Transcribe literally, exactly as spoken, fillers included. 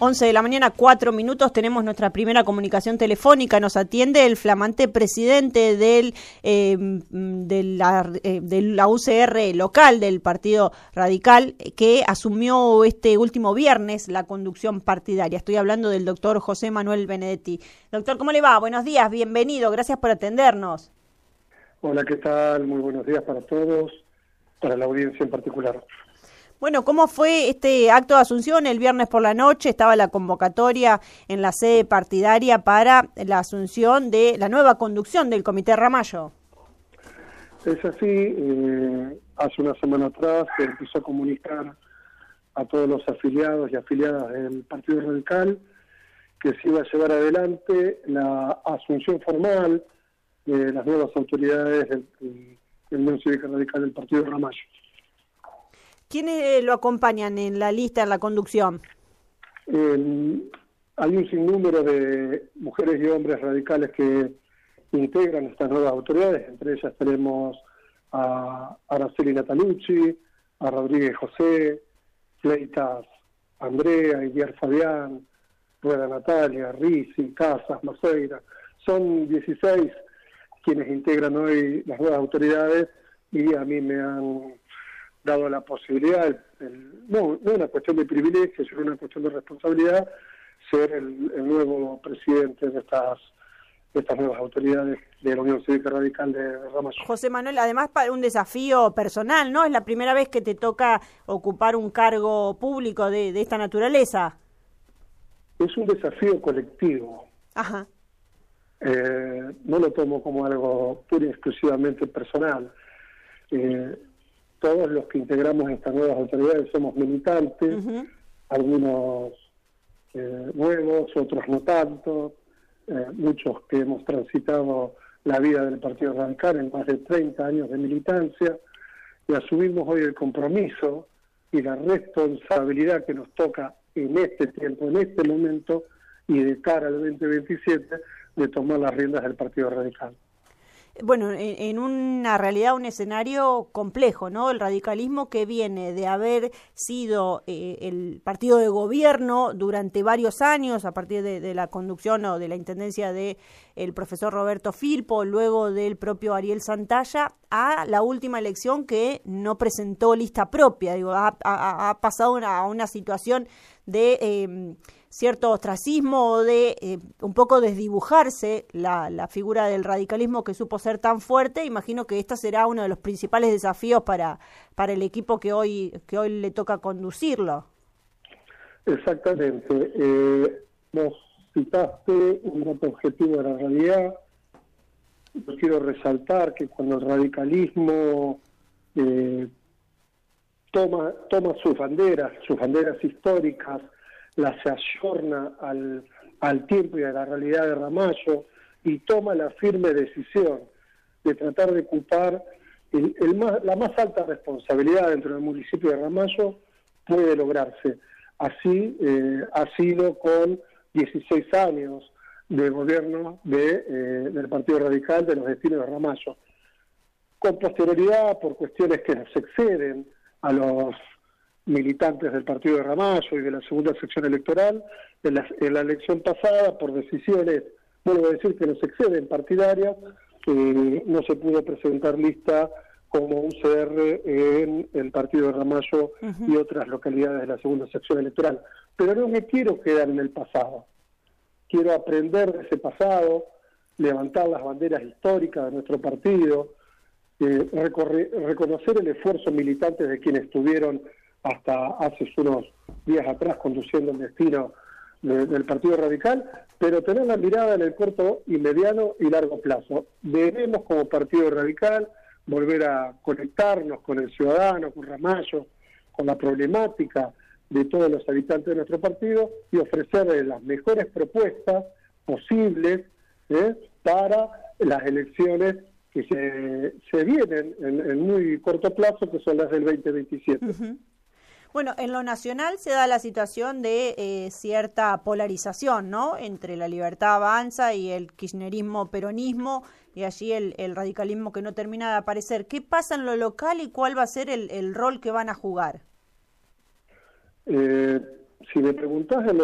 once de la mañana, cuatro minutos, tenemos nuestra primera comunicación telefónica. Nos atiende el flamante presidente del eh, de, la, eh, de la U C R local del Partido Radical, que asumió este último viernes la conducción partidaria. Estoy hablando del doctor José Manuel Benedetti. Doctor, ¿cómo le va? Buenos días, bienvenido, gracias por atendernos. Hola, ¿qué tal? Muy buenos días para todos, para la audiencia en particular. Bueno, ¿cómo fue este acto de asunción? El viernes por la noche estaba la convocatoria en la sede partidaria para la asunción de la nueva conducción del Comité Ramallo. Es así, eh, hace una semana atrás se empezó a comunicar a todos los afiliados y afiliadas del Partido Radical que se iba a llevar adelante la asunción formal de las nuevas autoridades del, del Unión Cívica Radical del Partido Ramallo. ¿Quiénes lo acompañan en la lista, en la conducción? Eh, hay un sinnúmero de mujeres y hombres radicales que integran estas nuevas autoridades. Entre ellas tenemos a Araceli Natalucci, a Rodríguez José, Fleitas Andrea, Idiar Fabián, Rueda Natalia, Risi, Casas, Maceira. Son dieciséis quienes integran hoy las nuevas autoridades y a mí me han dado la posibilidad, el, el, no, no una cuestión de privilegio, sino una cuestión de responsabilidad, ser el, el nuevo presidente de estas, de estas nuevas autoridades de la Unión Cívica Radical de Ramallo. José Manuel, además para un desafío personal, ¿no? Es la primera vez que te toca ocupar un cargo público de, de esta naturaleza. Es un desafío colectivo. Ajá. Eh, no lo tomo como algo pura y exclusivamente personal. Eh, Todos los que integramos estas nuevas autoridades somos militantes, uh-huh. algunos eh, nuevos, otros no tanto, eh, muchos que hemos transitado la vida del Partido Radical en más de treinta años de militancia, y asumimos hoy el compromiso y la responsabilidad que nos toca en este tiempo, en este momento, y de cara al veinte veintisiete, de tomar las riendas del Partido Radical. Bueno, en, en una realidad, un escenario complejo, ¿no? El radicalismo que viene de haber sido eh, el partido de gobierno durante varios años, a partir de, de la conducción o de la intendencia de el profesor Roberto Firpo, luego del propio Ariel Santalla, a la última elección que no presentó lista propia. Digo, ha, ha, ha pasado una, a una situación de eh, cierto ostracismo, de eh, un poco desdibujarse la, la figura del radicalismo que supo ser tan fuerte. Imagino que este será uno de los principales desafíos para, para el equipo que hoy, que hoy le toca conducirlo. Exactamente. Eh, vos citaste un dato objetivo de la realidad. Yo quiero resaltar que cuando el radicalismo eh, toma toma sus banderas, sus banderas históricas, las se ayorna al, al tiempo y a la realidad de Ramallo y toma la firme decisión de tratar de ocupar el, el más, la más alta responsabilidad dentro del municipio de Ramallo, puede lograrse. Así eh, ha sido con dieciséis años de gobierno de, eh, del Partido Radical de los destinos de Ramallo. Con posterioridad, por cuestiones que nos exceden a los militantes del Partido de Ramallo y de la segunda sección electoral, en la, en la elección pasada, por decisiones, vuelvo a decir que nos exceden partidarias, eh, no se pudo presentar lista como un C R en el Partido de Ramallo uh-huh. y otras localidades de la segunda sección electoral. Pero no me quiero quedar en el pasado. Quiero aprender de ese pasado, levantar las banderas históricas de nuestro partido, eh, recorre, reconocer el esfuerzo militante de quienes estuvieron hasta hace unos días atrás conduciendo el destino de, del Partido Radical, pero tener la mirada en el corto y mediano y largo plazo. Debemos como Partido Radical volver a conectarnos con el ciudadano, con Ramallo, con la problemática de todos los habitantes de nuestro partido y ofrecerles las mejores propuestas posibles ¿eh? para las elecciones que se, se vienen en, en muy corto plazo, que son las del veinte veintisiete. Uh-huh. Bueno, en lo nacional se da la situación de eh, cierta polarización, ¿no?, entre la Libertad Avanza y el kirchnerismo peronismo, y allí el, el radicalismo que no termina de aparecer. ¿Qué pasa en lo local y cuál va a ser el, el rol que van a jugar? Eh, si me preguntás en lo